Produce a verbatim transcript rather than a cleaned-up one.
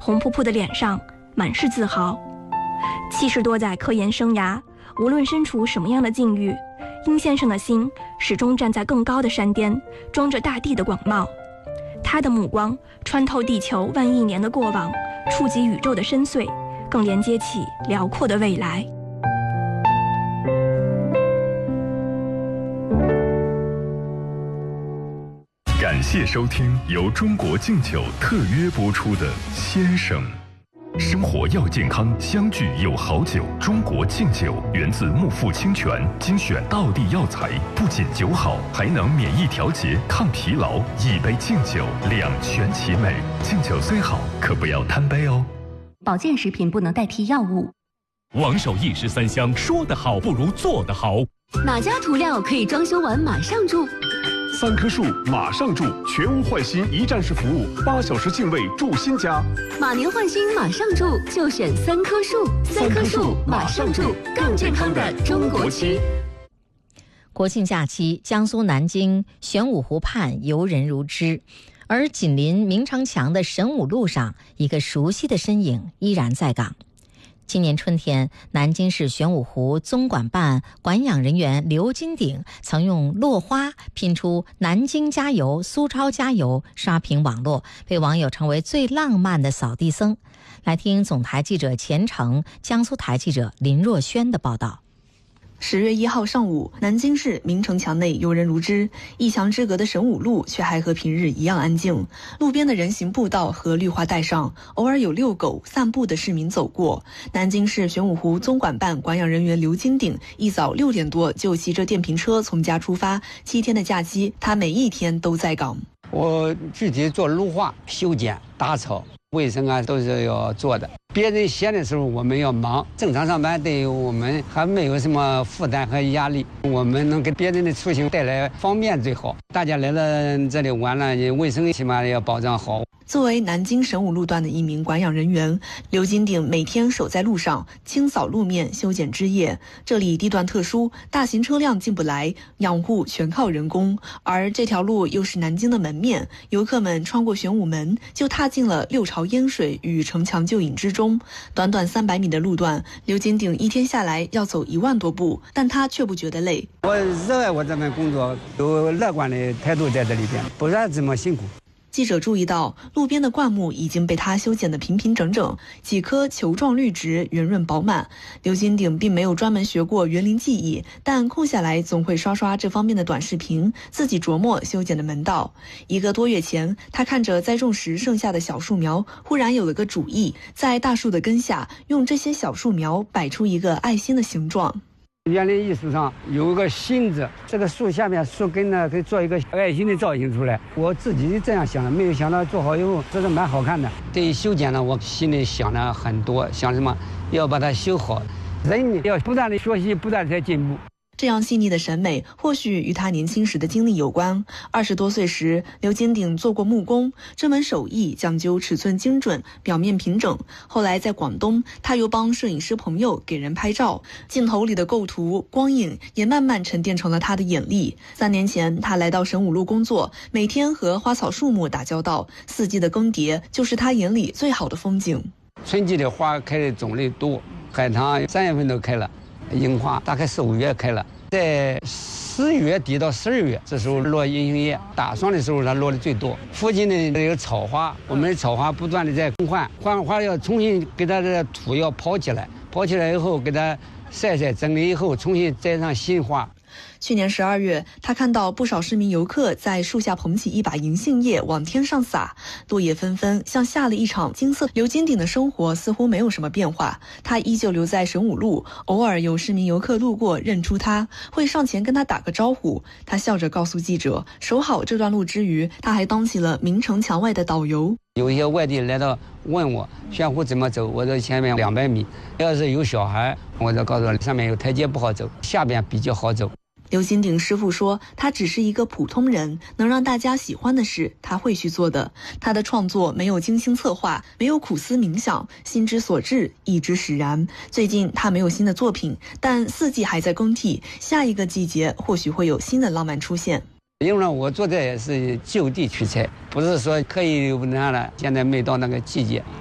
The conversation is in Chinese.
红扑扑的脸上满是自豪。七十多载科研生涯，无论身处什么样的境遇，殷先生的心始终站在更高的山巅，装着大地的广袤。他的目光穿透地球万亿年的过往，触及宇宙的深邃，更连接起辽阔的未来。 感谢收听由中国敬酒特约播出的《先生》。生活要健康，相聚有好酒。中国敬酒源自木富清泉，精选道地药材，不仅酒好，还能免疫调节、抗疲劳。一杯敬酒，两全其美。敬酒虽好，可不要贪杯哦。 保健食品不能代替药物。 王守义十三香，说得好不如做得好。 哪家涂料可以装修完马上住？ 三棵树马上住，全屋换新一站式服务，八小时净位住新家。 马年换新马上住，就选三棵树。三棵树马上住，更健康的中国区。 国庆假期，江苏南京玄武湖畔游人如织，而紧邻明城墙的神武路上，一个熟悉的身影依然在岗。今年春天，南京市玄武湖综管办管养人员刘金鼎曾用落花拼出“南京加油，苏超加油”，刷屏网络，被网友称为最浪漫的扫地僧。来听总台记者钱成、江苏台记者林若轩的报道。 十月一号上午，南京市明城墙内游人如织，一墙之隔的神武路却还和平日一样安静。路边的人行步道和绿化带上，偶尔有遛狗、散步的市民走过。南京市玄武湖综管办管养人员刘金鼎一早六点多就骑着电瓶车从家出发，七天的假期，他每一天都在岗。 我具体做绿化、修剪、打草、卫生啊，都是要做的。别人闲的时候我们要忙，正常上班对我们还没有什么负担和压力，我们能给别人的出行带来方便最好。大家来了这里玩了，卫生起码要保障好。 作为南京神武路段的一名管养人员，刘金鼎每天守在路上，清扫路面、修剪枝叶。这里地段特殊，大型车辆进不来，养护全靠人工。而这条路又是南京的门面，游客们穿过玄武门，就踏进了六朝烟水与城墙旧影之中。短短三百米的路段，刘金鼎一天下来要走一万多步，但他却不觉得累。 我热爱我这份工作，有乐观的态度在这里边，不然这么辛苦。 记者注意到，路边的灌木已经被他修剪得平平整整，几棵球状绿植圆润饱满。刘金鼎并没有专门学过园林技艺，但空下来总会刷刷这方面的短视频，自己琢磨修剪的门道。一个多月前，他看着栽种时剩下的小树苗，忽然有了个主意，在大树的根下用这些小树苗摆出一个爱心的形状。 园林艺术上有个心字，这个树下面树根呢可以做一个爱心的造型出来。我自己是这样想的，没有想到做好以后这是蛮好看的。对于修剪呢，我心里想了很多，想什么要把它修好。人要不断的学习，不断的在进步。 这样细腻的审美，或许与他年轻时的经历有关。二十多岁时，刘金鼎做过木工，这门手艺讲究尺寸精准、表面平整。后来在广东，他又帮摄影师朋友给人拍照，镜头里的构图、光影也慢慢沉淀成了他的眼力。三年前，他来到神武路工作，每天和花草树木打交道，四季的更迭就是他眼里最好的风景。 春季的花开的种类多，海棠三月份都开了，樱花大概四五月开了，在十月底到十二月，这时候落银杏叶，打霜的时候它落的最多。附近的有草花，我们的草花不断的在更换，换完花要重新给它的土要刨起来，刨起来以后给它晒晒整理以后，重新栽上新花。 去年十二月，他看到不少市民游客在树下捧起一把银杏叶往天上撒，落叶纷纷，像下了一场金色。刘金鼎的生活似乎没有什么变化，他依旧留在神武路，偶尔有市民游客路过认出他，会上前跟他打个招呼。他笑着告诉记者，守好这段路之余，他还当起了明城墙外的导游。 有一些外地来到问我玄湖怎么走，我说前面两百米，要是有小孩，我就告诉他上面有台阶不好走，下边比较好走。 刘金鼎师傅说，他只是一个普通人，能让大家喜欢的事他会去做的。他的创作没有精心策划，没有苦思冥想，心之所至，意之使然。最近他没有新的作品，但四季还在更替，下一个季节或许会有新的浪漫出现。 因为我做的也是就地取材，不是说刻意那了，现在没到那个季节。